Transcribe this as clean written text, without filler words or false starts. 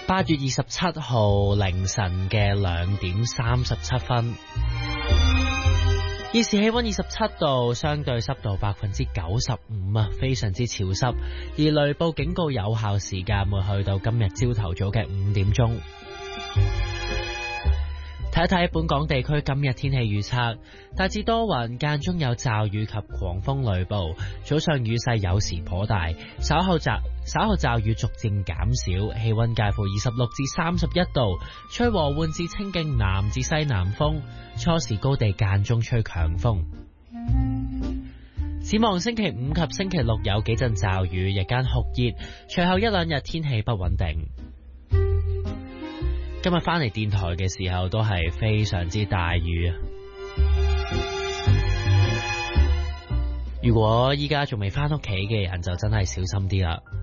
8月27號凌晨嘅2點37分，現時氣溫27度，相對濕度95%啊，非常之潮濕。而雷暴警告有效時間會去到今日朝頭早嘅5點鐘。睇一睇本港地區今日天氣預測，大致多雲，間中有驟雨及狂風雷暴，早上雨勢有時頗大，稍後驟雨逐漸減少，氣溫介乎26至31度，吹和緩至清勁南至西南風，初時高地間中吹強風。展望星期5及星期6有幾陣驟雨，日間酷熱，隨後一兩日天氣不穩定。今日返嚟電台嘅時候都係非常之大雨啊！如果依家仲未返屋企嘅人就真係小心啲啦。